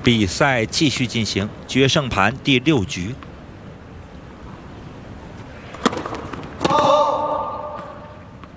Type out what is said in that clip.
比赛继续进行，决胜盘第6局。